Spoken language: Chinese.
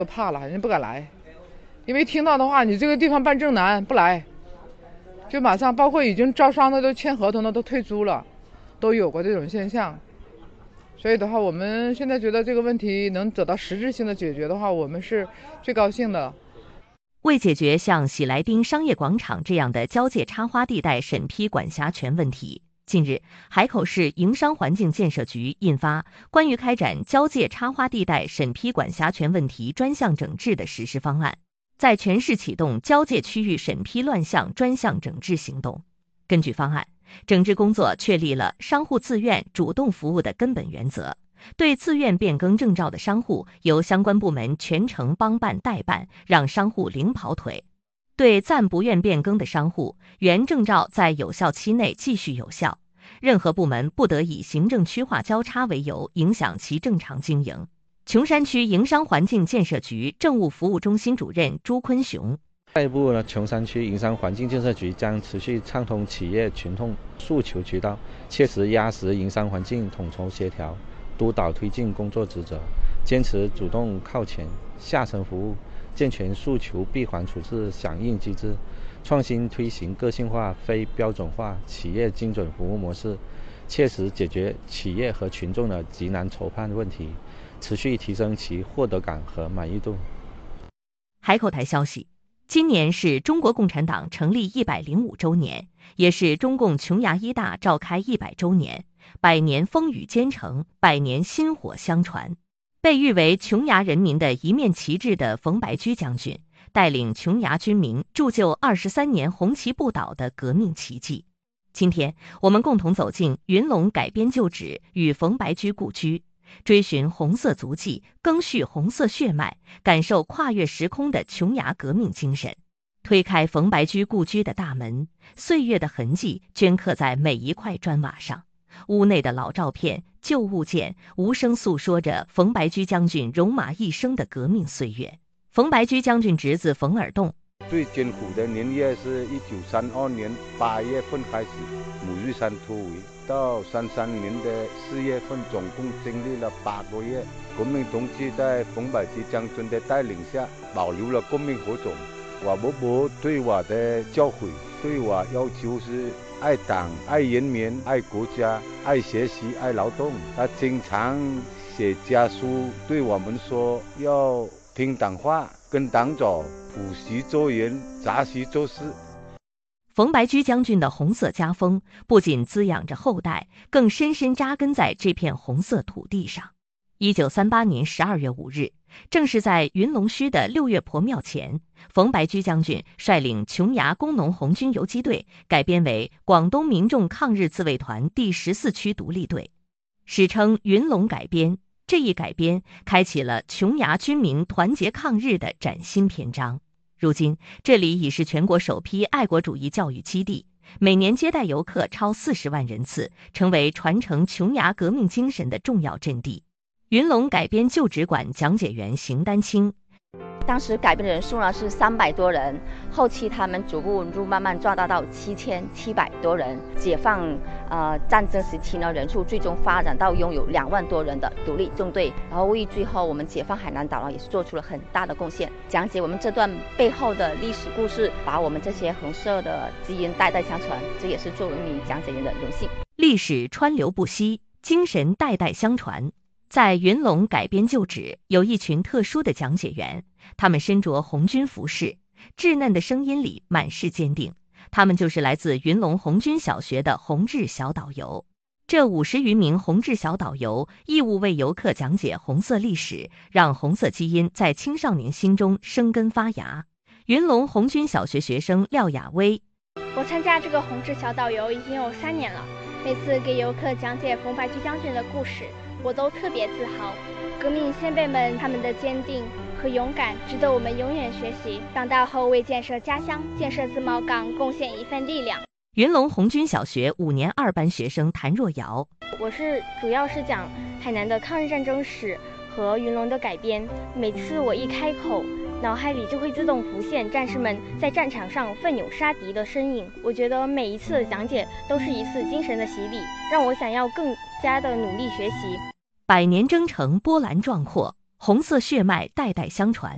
都怕了，人家不敢来，因为听到的话，你这个地方办证难，不来，就马上包括已经招商的都签合同的都退租了，都有过这种现象。所以的话，我们现在觉得这个问题能得到实质性的解决的话，我们是最高兴的。 为解决像喜来丁商业广场这样的交界插花地带审批管辖权问题，近日，海口市营商环境建设局印发《关于开展交界插花地带审批管辖权问题专项整治的实施方案》，在全市启动交界区域审批乱象专项整治行动。根据方案，整治工作确立了商户自愿主动服务的根本原则。对自愿变更证照的商户，由相关部门全程帮办代办，让商户零跑腿。对暂不愿变更的商户，原证照在有效期内继续有效，任何部门不得以行政区划交叉为由影响其正常经营。琼山区营商环境建设局政务服务中心主任朱坤雄： 下一步呢，琼山区营商环境建设局将持续畅通企业群众诉求渠道，切实压实营商环境统筹协调、督导推进工作职责，坚持主动靠前、下沉服务，健全诉求闭环处置响应机制，创新推行个性化、非标准化企业精准服务模式，切实解决企业和群众的急难愁盼问题，持续提升其获得感和满意度。 海口台消息，今年是中国共产党成立105周年，也是中共琼崖一大召开100周年，百年风雨兼程，百年薪火相传。被誉为琼崖人民的一面旗帜的冯白驹将军，带领琼崖军民铸就23年红旗不倒的革命奇迹。今天，我们共同走进云龙改编旧址与冯白驹故居，追寻红色足迹，赓续红色血脉，感受跨越时空的琼崖革命精神。推开冯白驹故居的大门，岁月的痕迹镌刻在每一块砖瓦上。屋内的老照片、旧物件，无声诉说着冯白驹将军戎马一生的革命岁月。冯白驹将军侄子冯尔栋： 最艰苦的年月是1932年8月份开始母育山突围，到33年的4月份，总共经历了8个月。革命同志在冯白驹将军的带领下，保留了革命火种。我伯伯对我的教诲，对我要求是爱党、爱人民、爱国家、爱学习、爱劳动。他经常写家书对我们说，要听党话，跟党走，午时做人，杂时做事。 冯白驹将军的红色家风不仅滋养着后代，更深深扎根在这片红色土地上。1938年12月5日，正是在云龙区的六月婆庙前，冯白驹将军率领琼崖工农红军游击队改编为广东民众抗日自卫团第14区独立队，史称云龙改编。这一改编开启了琼崖军民团结抗日的崭新篇章。如今，这里已是全国首批爱国主义教育基地，每年接待游客超40万人次，成为传承琼崖革命精神的重要阵地。云龙改编旧址馆讲解员邢丹青： 当时改编的人数呢是300多人，后期他们逐步慢慢壮大到7700多人。解放战争时期呢，人数最终发展到拥有2万多人的独立纵队，然后为最后我们解放海南岛呢也是做出了很大的贡献。讲解我们这段背后的历史故事，把我们这些红色的基因代代相传，这也是作为一名讲解员的荣幸。 历史川流不息，精神代代相传。在云龙改编旧址，有一群特殊的讲解员，他们身着红军服饰，稚嫩的声音里满是坚定。他们就是来自云龙红军小学的红志小导游。这50余名红志小导游义务为游客讲解红色历史，让红色基因在青少年心中生根发芽。云龙红军小学学生廖雅薇： 我参加这个红志小导游已经有3年了，每次给游客讲解冯白驹将军的故事，我都特别自豪。革命先辈们他们的坚定和勇敢值得我们永远学习，长大后为建设家乡、建设自贸港贡献一份力量。 云龙红军小学5年2班学生谭若瑶： 我主要是讲海南的抗日战争史和云龙的改编，每次我一开口，脑海里就会自动浮现战士们在战场上奋勇杀敌的身影。我觉得每一次的讲解都是一次精神的洗礼，让我想要更加的努力学习。 百年征程波澜壮阔，红色血脉代代相传。